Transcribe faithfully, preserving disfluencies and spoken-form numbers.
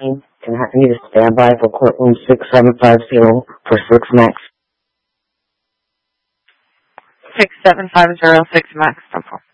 Can I need to stand by for courtroom six seven five zero for six Max? six seven five zero six Max.